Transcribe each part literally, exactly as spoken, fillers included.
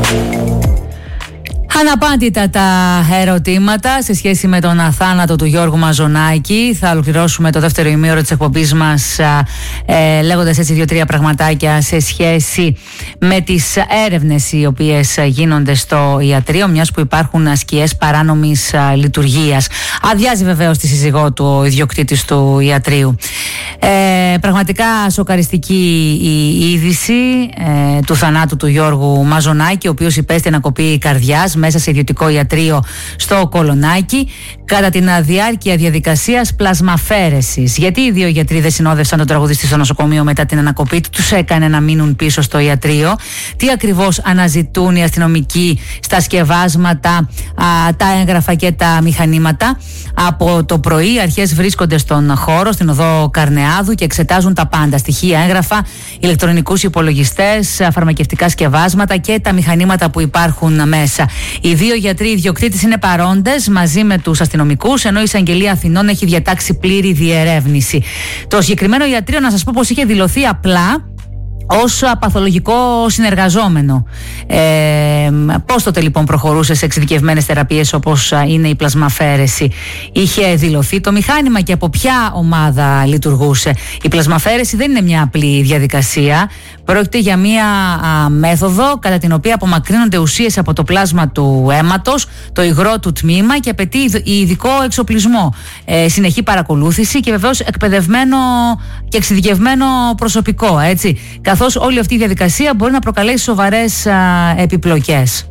Αναπάντητα τα ερωτήματα σε σχέση με τον αθάνατο του Γιώργου Μαζονάκη. Θα ολοκληρώσουμε το δεύτερο ημίωρο της εκπομπής μας ε, λέγοντας έτσι δύο-τρία πραγματάκια σε σχέση με τις έρευνες οι οποίες γίνονται στο ιατρείο, μιας που υπάρχουν σκιές παράνομης α, λειτουργίας. Αδειάζει βεβαίως τη σύζυγό του ο ιδιοκτήτης του ιατρείου. Ε, πραγματικά σοκαριστική η είδηση ε, του θανάτου του Γιώργου Μαζονάκη, ο οποίος υπέστη ανακοπή καρδιάς μέσα σε ιδιωτικό ιατρείο στο Κολονάκι κατά την διάρκεια διαδικασίας πλασμαφέρεσης. Γιατί οι δύο γιατροί δεν συνόδευσαν τον τραγουδιστή στο νοσοκομείο μετά την ανακοπή του, τους έκανε να μείνουν πίσω στο ιατρείο? Τι ακριβώς αναζητούν οι αστυνομικοί στα σκευάσματα, α, τα έγγραφα και τα μηχανήματα? Από το πρωί οι αρχές βρίσκονται στον χώρο, στην οδό Καρνεάδου, και εξετάζουν τα πάντα: στοιχεία, έγγραφα, ηλεκτρονικούς υπολογιστές, φαρμακευτικά σκευάσματα και τα μηχανήματα που υπάρχουν μέσα. Οι δύο γιατροί ιδιοκτήτες είναι παρόντες μαζί με τους αστυνομικούς, ενώ η Εισαγγελία Αθηνών έχει διατάξει πλήρη διερεύνηση. Το συγκεκριμένο ιατρείο, να σας πω πως είχε δηλωθεί απλά ως παθολογικό συνεργαζόμενο. Ε, πώς τότε λοιπόν προχωρούσε σε εξειδικευμένες θεραπείες όπως είναι η πλασμαφέρεση? Είχε δηλωθεί το μηχάνημα και από ποια ομάδα λειτουργούσε? Η πλασμαφέρεση δεν είναι μια απλή διαδικασία. Πρόκειται για μια α, μέθοδο κατά την οποία απομακρύνονται ουσίες από το πλάσμα του αίματος, το υγρό του τμήμα, και απαιτεί ειδικό εξοπλισμό, ε, συνεχή παρακολούθηση και βεβαίως εκπαιδευμένο και εξειδικευμένο προσωπικό, έτσι. Καθώς όλη αυτή η διαδικασία μπορεί να προκαλέσει σοβαρές α, επιπλοκές.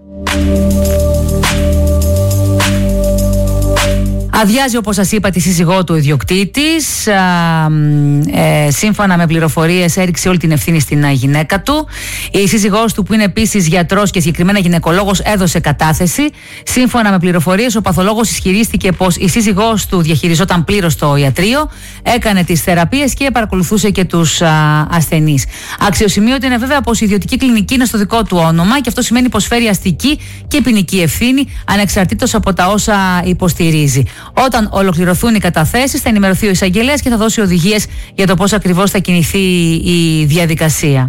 Αδειάζει, όπως σας είπα, τη σύζυγό του ιδιοκτήτης. Ε, σύμφωνα με πληροφορίες, έριξε όλη την ευθύνη στην γυναίκα του. Η σύζυγός του, που είναι επίσης γιατρός και συγκεκριμένα γυναικολόγος, έδωσε κατάθεση. Σύμφωνα με πληροφορίες, ο παθολόγος ισχυρίστηκε πως η σύζυγός του διαχειριζόταν πλήρως το ιατρείο, έκανε τις θεραπείες και παρακολουθούσε και τους α, ασθενείς. Αξιοσημείωτο είναι βέβαια πως η ιδιωτική κλινική είναι στο δικό του όνομα, και αυτό σημαίνει πως φέρει αστική και ποινική ευθύνη ανεξαρτήτως από τα όσα υποστηρίζει. Όταν ολοκληρωθούν οι καταθέσεις, θα ενημερωθεί ο εισαγγελέας και θα δώσει οδηγίες για το πώς ακριβώς θα κινηθεί η διαδικασία.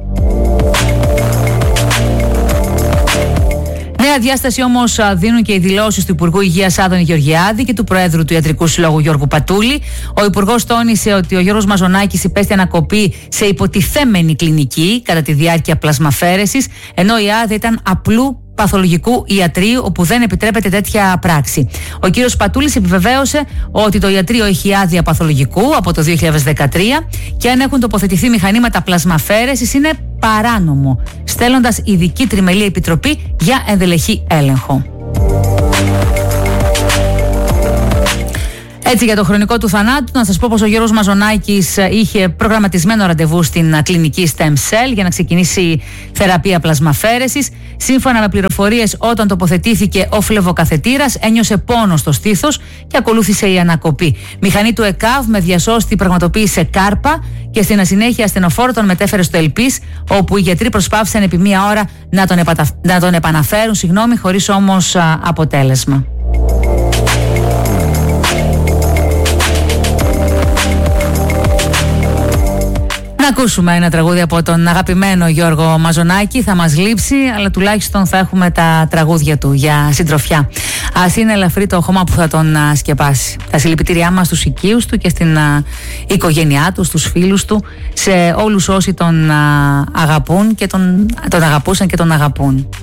Νέα διάσταση όμως δίνουν και οι δηλώσεις του Υπουργού Υγείας Άδωνη Γεωργιάδη και του Προέδρου του Ιατρικού Συλλόγου Γιώργου Πατούλη. Ο Υπουργός τόνισε ότι ο Γιώργος Μαζονάκης υπέστη ανακοπή σε υποτιθέμενη κλινική κατά τη διάρκεια πλασμαφέρεσης, ενώ η άδεια ήταν απλού παθολογικού ιατρείου, όπου δεν επιτρέπεται τέτοια πράξη. Ο κύριος Πατούλης επιβεβαίωσε ότι το ιατρείο έχει άδεια παθολογικού από το δύο χιλιάδες δεκατρία και αν έχουν τοποθετηθεί μηχανήματα πλασμαφέρεσης είναι παράνομο, στέλνοντας ειδική τριμελή επιτροπή για ενδελεχή έλεγχο. Έτσι, για το χρονικό του θανάτου, να σας πω πως ο Γιώργος Μαζονάκης είχε προγραμματισμένο ραντεβού στην κλινική Stem Cell για να ξεκινήσει θεραπεία πλασμαφέρεσης. Σύμφωνα με πληροφορίες, όταν τοποθετήθηκε ο φλεβοκαθετήρας, ένιωσε πόνο στο στήθος και ακολούθησε η ανακοπή. Μηχανή του ΕΚΑΒ με διασώστη πραγματοποίησε κάρπα και στην ασυνέχεια ασθενοφόρο τον μετέφερε στο Ελπίς, όπου οι γιατροί προσπάθησαν επί μία ώρα να τον, επατα... να τον επαναφέρουν, συγγνώμη, χωρίς όμως α, αποτέλεσμα. Να ακούσουμε ένα τραγούδι από τον αγαπημένο Γιώργο Μαζονάκη. Θα μας λείψει, αλλά τουλάχιστον θα έχουμε τα τραγούδια του για συντροφιά. Ας είναι ελαφρύ το χώμα που θα τον α, σκεπάσει. Τα συλληπιτήριά μας στους οικείους του και στην α, οικογένειά του, στους φίλους του, σε όλους όσοι τον α, αγαπούν και τον, τον αγαπούσαν και τον αγαπούν.